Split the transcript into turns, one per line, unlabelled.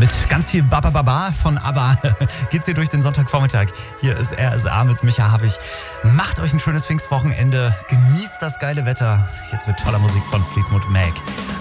Mit ganz viel Baba von ABBA geht's hier durch den Sonntagvormittag. Hier ist RSA mit Micha Havig. Macht euch ein schönes Pfingstwochenende. Genießt das geile Wetter. Jetzt mit toller Musik von Fleetwood Mac.